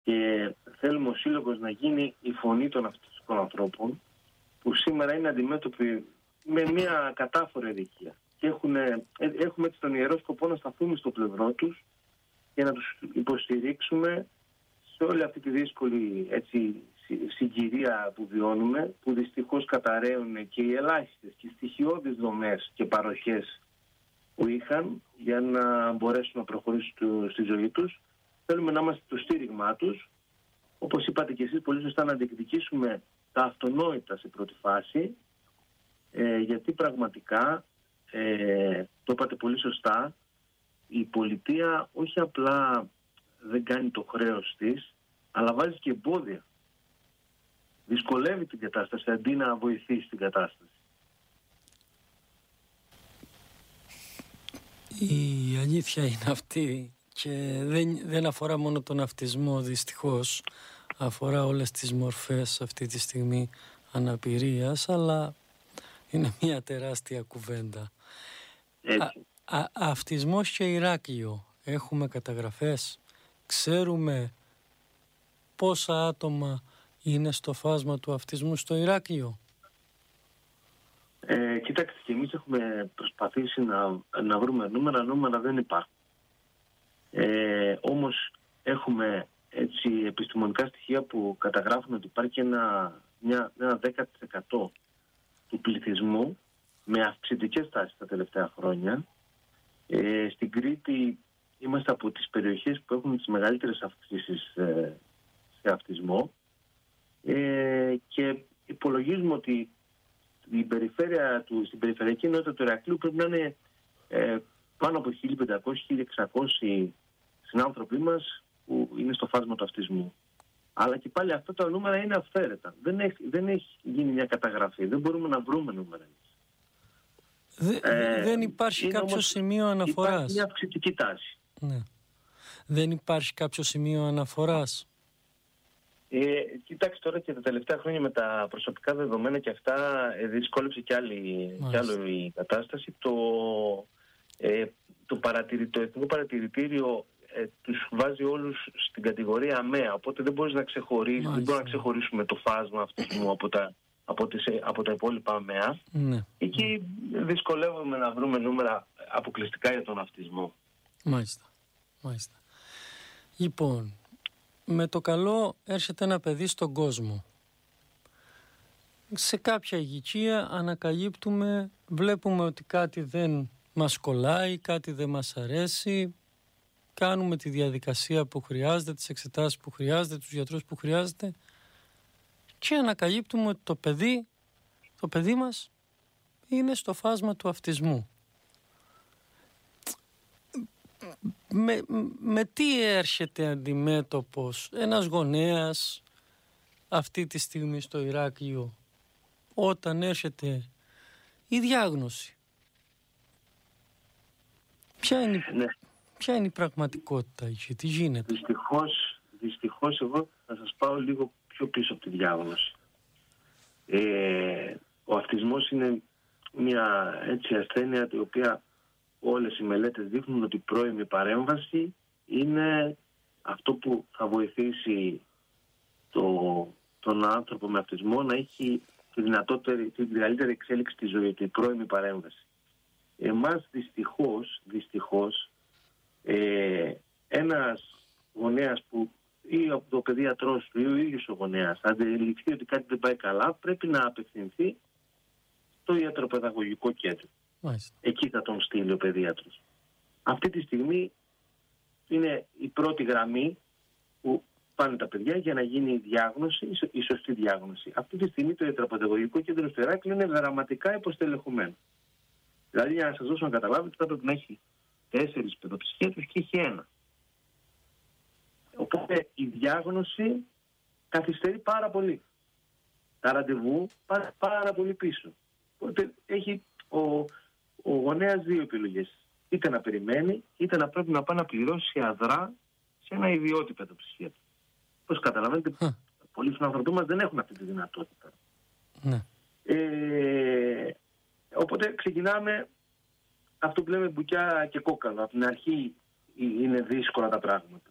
Και θέλουμε ο Σύλλογος να γίνει η φωνή των αυτιστικών ανθρώπων που σήμερα είναι αντιμέτωποι με μια κατάφορη αδικία. Και έχουμε έτσι τον ιερό σκοπό να σταθούμε στο πλευρό τους και να τους υποστηρίξουμε σε όλη αυτή τη δύσκολη συγκυρία που βιώνουμε, που δυστυχώς καταραίουν και οι ελάχιστες και στοιχειώδεις δομές και παροχές που είχαν για να μπορέσουν να προχωρήσουν στη ζωή τους. Θέλουμε να είμαστε το στήριγμά τους, όπως είπατε και εσείς πολύ σωστά, να διεκδικήσουμε τα αυτονόητα σε πρώτη φάση, γιατί πραγματικά, το είπατε πολύ σωστά, η πολιτεία όχι απλά δεν κάνει το χρέος της, αλλά βάζει και εμπόδια. Δυσκολεύει την κατάσταση αντί να βοηθήσει την κατάσταση. Η αλήθεια είναι αυτή και δεν αφορά μόνο τον αυτισμό, δυστυχώς. Αφορά όλες τις μορφές αυτή τη στιγμή αναπηρίας, αλλά είναι μια τεράστια κουβέντα. Αυτισμός και Ηράκλειο. Έχουμε καταγραφές. Ξέρουμε πόσα άτομα είναι στο φάσμα του αυτισμού στο Ηράκλειο. Κοιτάξτε, και εμείς έχουμε προσπαθήσει να βρούμε νούμερα δεν υπάρχουν. Όμως έχουμε επιστημονικά στοιχεία που καταγράφουν ότι υπάρχει ένα 10% του πληθυσμού με αυξητικές τάσεις τα τελευταία χρόνια. Στην Κρήτη είμαστε από τις περιοχές που έχουν τις μεγαλύτερες αυξήσεις σε αυτισμό, και υπολογίζουμε ότι στην περιφερειακή ενότητα του Ηρακλείου πρέπει να είναι πάνω από 1.500-1.600 συνάνθρωποι μας που είναι στο φάσμα του αυτισμού. Αλλά και πάλι αυτά τα νούμερα είναι αυθαίρετα. Δεν έχει γίνει μια καταγραφή. Δεν μπορούμε να βρούμε νούμερα. Δεν υπάρχει κάποιο σημείο αναφοράς. Υπάρχει μια αυξητική τάση. Ναι. Δεν υπάρχει κάποιο σημείο αναφοράς. Κοιτάξτε, τώρα και τα τελευταία χρόνια με τα προσωπικά δεδομένα και αυτά δυσκόλεψε κι άλλο η κατάσταση. Το Εθνικό Παρατηρητήριο τους βάζει όλους στην κατηγορία ΑΜΕΑ, οπότε δεν μπορείς να ξεχωρίσεις, δεν μπορούμε να ξεχωρίσουμε το φάσμα αυτισμού από τα υπόλοιπα ΑΜΕΑ. Ναι. Εκεί δυσκολεύομαι να βρούμε νούμερα αποκλειστικά για τον αυτισμό. Μάλιστα. Λοιπόν, με το καλό έρχεται ένα παιδί στον κόσμο. Σε κάποια ηλικία βλέπουμε ότι κάτι δεν μας κολλάει, κάτι δεν μας αρέσει, κάνουμε τη διαδικασία που χρειάζεται, τις εξετάσεις που χρειάζεται, τους γιατρούς που χρειάζεται και ανακαλύπτουμε ότι το παιδί μας είναι στο φάσμα του αυτισμού. Με τι έρχεται αντιμέτωπος ένας γονέας αυτή τη στιγμή στο Ηράκλειο όταν έρχεται η διάγνωση? Ποια είναι η πραγματικότητα εκεί, τι γίνεται? Δυστυχώς εγώ θα σας πάω λίγο πιο πίσω από τη διάγνωση. Ο αυτισμός είναι μια ασθένεια η οποία όλες οι μελέτες δείχνουν ότι η πρώιμη παρέμβαση είναι αυτό που θα βοηθήσει τον άνθρωπο με αυτισμό να έχει τη μεγαλύτερη εξέλιξη στη ζωή του, η πρώιμη παρέμβαση. Εμάς δυστυχώς ένας γονέας ή ο παιδίατρός του ή ο ίδιος ο γονέας αντιληφθεί ότι κάτι δεν πάει καλά, πρέπει να απευθυνθεί στο ιατροπαιδαγωγικό κέντρο. Μάλιστα. Εκεί θα τον στείλει ο παιδίατρος. Αυτή τη στιγμή είναι η πρώτη γραμμή που πάνε τα παιδιά για να γίνει η σωστή διάγνωση. Αυτή τη στιγμή το ιατροπαιδαγωγικό κέντρο στο Ηράκλειο είναι δραματικά υποστελεχωμένο. Δηλαδή, για να σας δώσω να καταλάβετε, θα πρέπει να έχει 4 παιδοψυχίατρους και έχει 1. Οπότε η διάγνωση καθυστερεί πάρα πολύ. Τα ραντεβού πάνε πάρα πολύ πίσω. Οπότε έχει ο γονέας 2 επιλογές. Είτε να περιμένει, είτε να πρέπει να πάει να πληρώσει αδρά σε ένα ιδιώτη παιδοψυχίατρο. Όπως καταλαβαίνετε, πολλοί συνανθρωποί μας δεν έχουν αυτή τη δυνατότητα. Ναι. Οπότε ξεκινάμε αυτό που λέμε μπουκιά και κόκαλο. Από την αρχή είναι δύσκολα τα πράγματα.